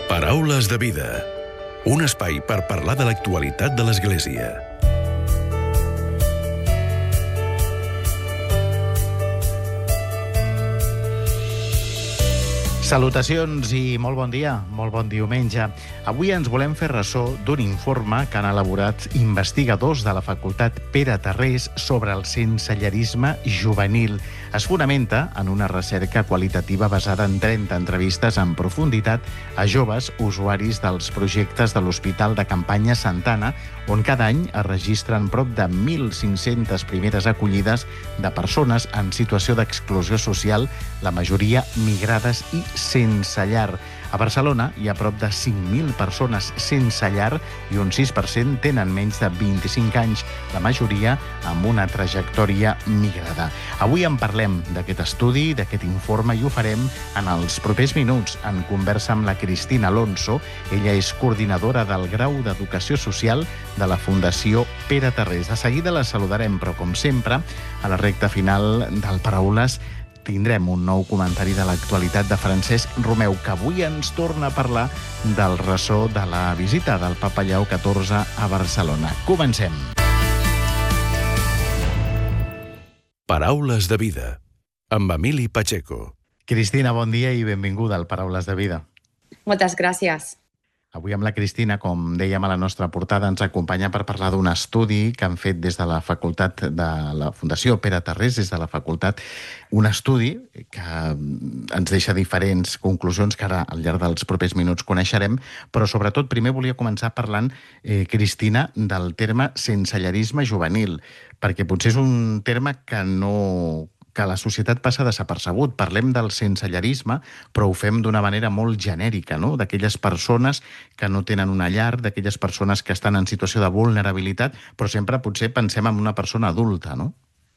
Paraules de vida. Un espai per parlar de l'actualitat de l'Església. Salutacions i molt bon dia, molt bon diumenge. Avui ens volem fer ressò d'un informe que han elaborat investigadors de la Facultat Pere Tarrés sobre el sensellarisme juvenil. Es fonamenta en una recerca qualitativa basada en 30 entrevistes en profunditat a joves usuaris dels projectes de l'Hospital de Campanya Santana, on cada any es registren prop de 1.500 primeres acollides de persones en situació d'exclusió social, la majoria migrades i sense llar. A Barcelona hi ha prop de 5.000 persones sense llar i un 6% tenen menys de 25 anys, la majoria amb una trajectòria migrada. Avui en parlem d'aquest estudi, d'aquest informe, i ho farem en els propers minuts en conversa amb la Cristina Alonso. Ella és coordinadora del grau d'Educació Social de la Fundació Pere Tarrés. De seguida la saludarem, però com sempre, a la recta final del Paraules tindrem un nou comentari de l'actualitat de Francesc Romeu, que avui ens torna a parlar del ressò de la visita del Papa Lleó XIV a Barcelona. Comencem. Paraules de vida, amb Emili Pacheco. Cristina, bon dia i benvinguda al Paraules de Vida. Moltes gràcies. Avui amb la Cristina, com dèiem a la nostra portada, ens acompanya per parlar d'un estudi que han fet des de la facultat de la Fundació Pere Tarrés, des de la facultat, un estudi que ens deixa diferents conclusions que ara al llarg dels propers minuts coneixerem, però sobretot primer volia començar parlant, Cristina, del terme sensellarisme juvenil, perquè potser és un terme que la societat passa desapercebut. Parlem del sensellarisme, però ho fem d'una manera molt genèrica, no? D'aquelles persones que no tenen una llar, d'aquelles persones que estan en situació de vulnerabilitat, però sempre potser pensem en una persona adulta, no?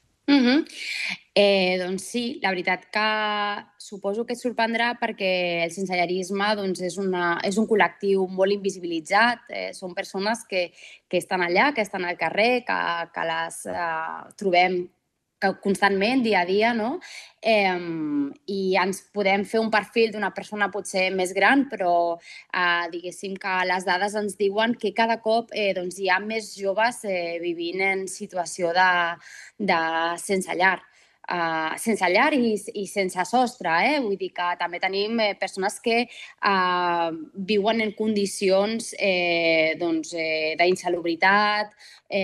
Doncs sí, la veritat que suposo que et sorprendrà perquè el sensellarisme és un col·lectiu molt invisibilitzat. Són persones que estan allà, que estan al carrer, que les trobem constantment, dia a dia, no? I ens podem fer un perfil d'una persona potser més gran, però diguéssim que les dades ens diuen que cada cop hi ha més joves vivint en situació de sense llar. Sense llar i sense sostre, vull dir que també tenim persones que viuen en condicions d'insalubritat,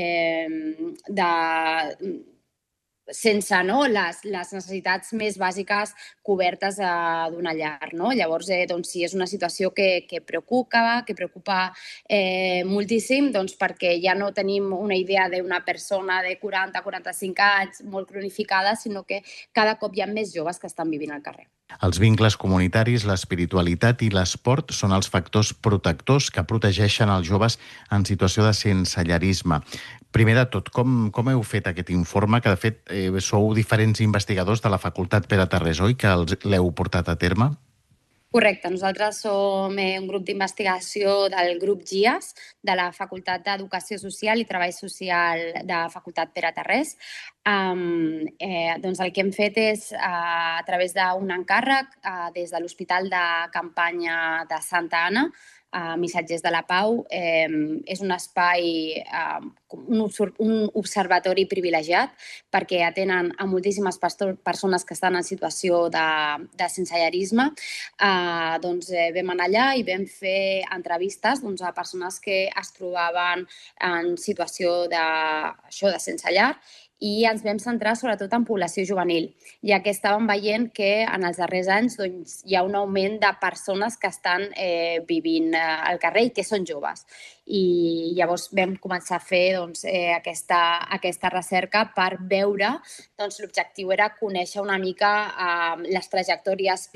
sense les necessitats més bàsiques cobertes d'una llar, no? Llavors, sí, és una situació que preocupa moltíssim, perquè ja no tenim una idea d'una persona de 40-45 anys molt cronificada, sinó que cada cop hi ha més joves que estan vivint al carrer. Els vincles comunitaris, l'espiritualitat i l'esport són els factors protectors que protegeixen els joves en situació de sensellarisme. Primer de tot, com heu fet aquest informe, que de fet sou diferents investigadors de la Facultat Pere Tarrés, oi, que l'heu portat a terme? Correcte, nosaltres som un grup d'investigació del grup GIAS, de la Facultat d'Educació Social i Treball Social de la Facultat Pere Tarrés. El que hem fet és, a través d'un encàrrec des de l'Hospital de Campanya de Santa Anna, Missatgers de la Pau, és un espai, un observatori privilegiat, perquè atenen a moltíssimes persones que estan en situació de sensellarisme. Vam anar allà i vam fer entrevistes a persones que es trobaven en situació de sense llar, i ens vam centrar sobretot en població juvenil, ja que estàvem veient que en els darrers anys hi ha un augment de persones que estan vivint al carrer i que són joves. I llavors vam començar a fer aquesta recerca per veure, l'objectiu era conèixer una mica les trajectòries